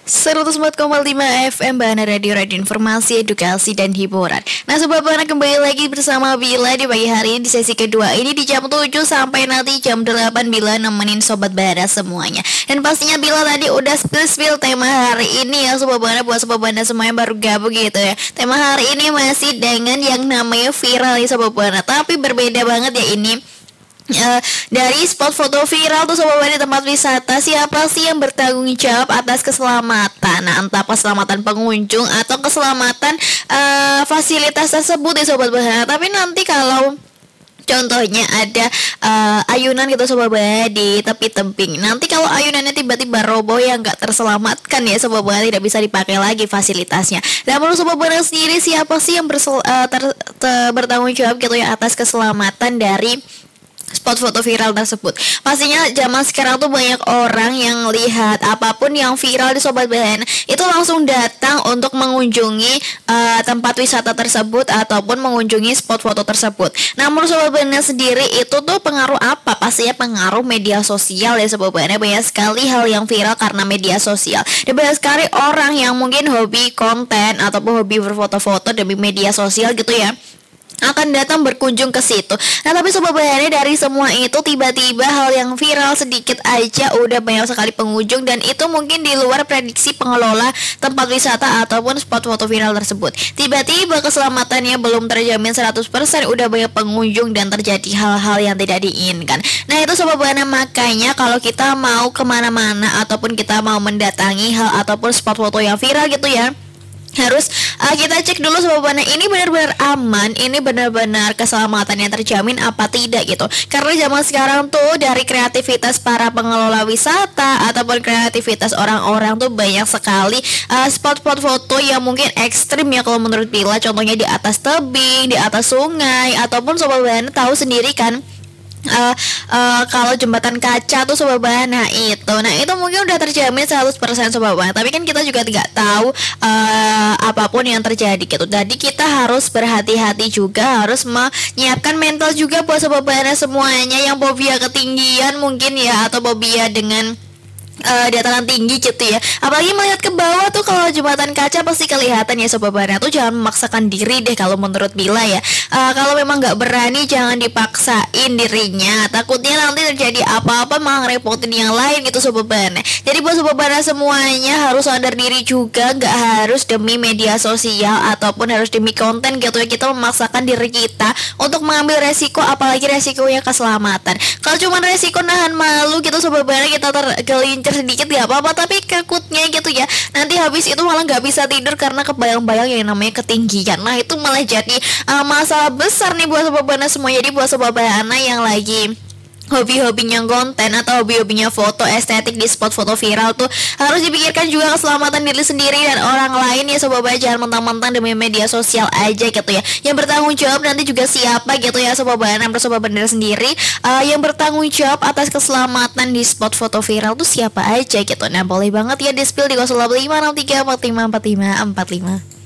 104,5 FM Bahana Radio, Radio Informasi, Edukasi, dan Hiburan. Nah Sobat Bahana, kembali lagi bersama Bila di pagi hari ini di sesi kedua ini di jam 7 sampai nanti jam 8 Bila nemenin Sobat Bahana semuanya. Dan pastinya Bila tadi udah spill tema hari ini ya Sobat Bahana, buat Sobat Bahana semuanya baru gabung gitu ya. Tema hari ini masih dengan yang namanya viral ya Sobat Bahana, tapi berbeda banget ya ini. Dari spot foto viral tuh Sobat Bahana di tempat wisata, siapa sih yang bertanggung jawab atas keselamatan? Nah, entah keselamatan pengunjung atau keselamatan fasilitas tersebut ya Sobat Bahana. Tapi nanti kalau contohnya ada ayunan gitu Sobat Bahana di tepi tebing, nanti kalau ayunannya tiba-tiba roboh ya nggak terselamatkan ya Sobat Bahana, tidak bisa dipakai lagi fasilitasnya. Dan menurut Sobat Bahana sendiri, siapa sih yang bertanggung jawab gitu ya atas keselamatan dari spot foto viral tersebut? Pastinya zaman sekarang tuh banyak orang yang lihat apapun yang viral di Sobat Bahana itu langsung datang untuk mengunjungi tempat wisata tersebut ataupun mengunjungi spot foto tersebut. Nah menurut Sobat Bahana sendiri itu tuh pengaruh apa? Pastinya pengaruh media sosial ya Sobat Bahana. Banyak sekali hal yang viral karena media sosial, dan banyak sekali orang yang mungkin hobi konten ataupun hobi berfoto-foto demi media sosial gitu ya, akan datang berkunjung ke situ. Nah tapi Sobat Bahana, dari semua itu tiba-tiba hal yang viral sedikit aja udah banyak sekali pengunjung, dan itu mungkin di luar prediksi pengelola tempat wisata ataupun spot foto viral tersebut. Tiba-tiba keselamatannya belum terjamin 100%, udah banyak pengunjung dan terjadi hal-hal yang tidak diinginkan. Nah itu Sobat Bahana, makanya kalau kita mau kemana-mana ataupun kita mau mendatangi hal ataupun spot foto yang viral gitu ya, harus kita cek dulu Sobat Bahana, ini benar-benar aman, ini benar-benar keselamatannya terjamin apa tidak gitu. Karena zaman sekarang tuh dari kreativitas para pengelola wisata ataupun kreativitas orang-orang tuh banyak sekali spot-spot foto yang mungkin ekstrim ya kalau menurut Bila. Contohnya di atas tebing, di atas sungai, ataupun Sobat Bahana tahu sendiri kan, kalau jembatan kaca tuh Sobat Bahana itu mungkin udah terjamin 100% Sobat Bahana. Tapi kan kita juga tidak tahu apapun yang terjadi gitu. Jadi kita harus berhati-hati juga, harus menyiapkan mental juga buat Sobat Bahana semuanya yang fobia ketinggian mungkin ya, atau fobia dengan dataran tinggi gitu ya. Apalagi melihat ke bawah tuh, kalau jembatan kaca pasti kelihatan ya Sobat Bahana. Tuh jangan memaksakan diri deh kalau menurut Bila ya. Kalau memang nggak berani, jangan dipaksain dirinya, takutnya nanti terjadi apa-apa malah ngerepotin yang lain gitu Sobat Bahana. Jadi buat Sobat Bahana semuanya harus sadar diri juga, nggak harus demi media sosial ataupun harus demi konten gitu ya kita memaksakan diri kita untuk mengambil resiko, apalagi resikonya keselamatan. Kalau cuma resiko nahan malu gitu Sobat Bahana, kita tergelincir sedikit gak apa-apa, tapi kekutnya gitu ya, nanti habis itu malah gak bisa tidur karena kebayang-bayang yang namanya ketinggian. Nah itu malah jadi masalah besar nih buat Sobat Bahana semua. Jadi buat Sobat Bahana yang lagi hobi-hobinya konten atau hobi-hobinya foto estetik di spot foto viral tuh harus dipikirkan juga keselamatan diri sendiri dan orang lain ya Sobat Bahana. Jangan mentang-mentang demi media sosial aja gitu ya. Yang bertanggung jawab nanti juga siapa gitu ya Sobat Bahana. Sobat Bahana sendiri yang bertanggung jawab atas keselamatan di spot foto viral tuh siapa aja gitu. Nah boleh banget ya di spill di 085634545545.